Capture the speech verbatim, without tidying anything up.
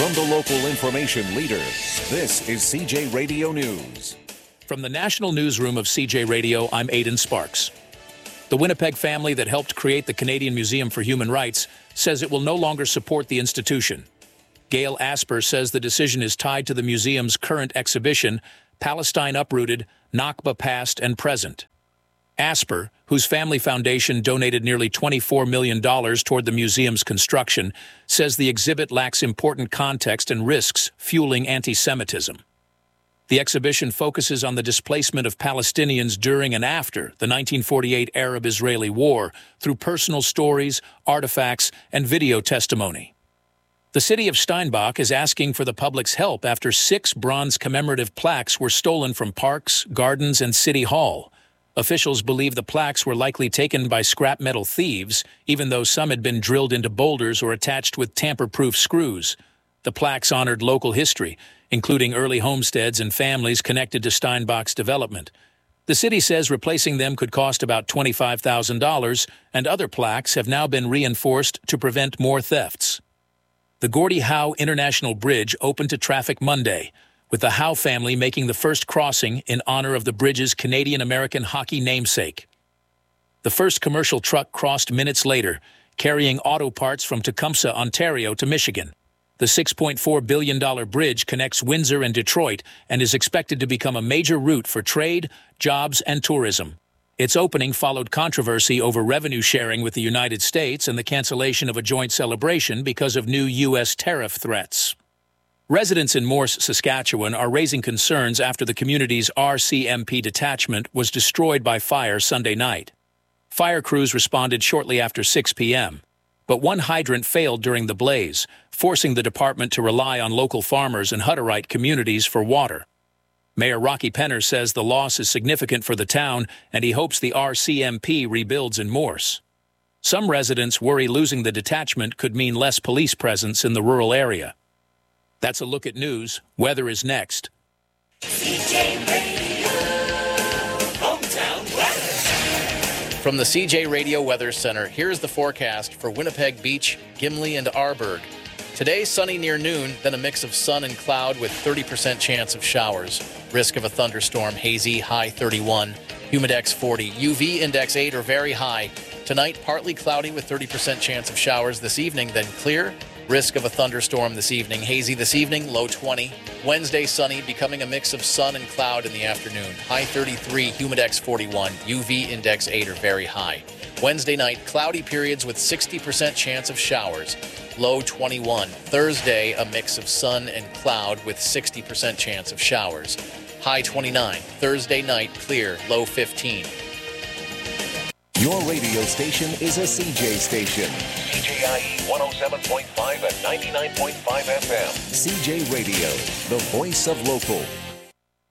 From the local information leader, this is C J Radio News. From the National Newsroom of C J Radio, I'm Aidan Sparks. The Winnipeg family that helped create the Canadian Museum for Human Rights says it will no longer support the institution. Gail Asper says the decision is tied to the museum's current exhibition, Palestine Uprooted, Nakba Past and Present. Asper, whose family foundation donated nearly twenty-four million dollars toward the museum's construction, says the exhibit lacks important context and risks fueling anti-Semitism. The exhibition focuses on the displacement of Palestinians during and after the nineteen forty-eight Arab-Israeli War through personal stories, artifacts, and video testimony. The city of Steinbach is asking for the public's help after six bronze commemorative plaques were stolen from parks, gardens, and City Hall. Officials believe the plaques were likely taken by scrap metal thieves, even though some had been drilled into boulders or attached with tamper-proof screws. The plaques honored local history, including early homesteads and families connected to Steinbach's development. The city says replacing them could cost about twenty-five thousand dollars, and other plaques have now been reinforced to prevent more thefts. The Gordie Howe International Bridge opened to traffic Monday, with the Howe family making the first crossing in honor of the bridge's Canadian-American hockey namesake. The first commercial truck crossed minutes later, carrying auto parts from Tecumseh, Ontario to Michigan. The six point four billion dollars bridge connects Windsor and Detroit and is expected to become a major route for trade, jobs, and tourism. Its opening followed controversy over revenue sharing with the United States and the cancellation of a joint celebration because of new U S tariff threats. Residents in Morse, Saskatchewan are raising concerns after the community's R C M P detachment was destroyed by fire Sunday night. Fire crews responded shortly after six p.m., but one hydrant failed during the blaze, forcing the department to rely on local farmers and Hutterite communities for water. Mayor Rocky Penner says the loss is significant for the town, and he hopes the R C M P rebuilds in Morse. Some residents worry losing the detachment could mean less police presence in the rural area. That's a look at news. Weather is next. C J Radio, hometown weather. From the C J Radio Weather Center, here's the forecast for Winnipeg Beach, Gimli, and Arborg. Today, sunny near noon, then a mix of sun and cloud with thirty percent chance of showers. Risk of a thunderstorm, hazy, high thirty-one. Humidex forty. U V index eight or very high. Tonight, partly cloudy with thirty percent chance of showers. This evening, then clear. Risk of a thunderstorm this evening. Hazy this evening, low twenty. Wednesday, sunny, becoming a mix of sun and cloud in the afternoon. High thirty-three, Humidex forty-one. U V index eight or very high. Wednesday night, cloudy periods with sixty percent chance of showers. Low twenty-one. Thursday, a mix of sun and cloud with sixty percent chance of showers. High twenty-nine. Thursday night, clear. Low fifteen. Your radio station is a C J station. C J I E one oh seven point five and ninety-nine point five F M. C J Radio, the voice of local.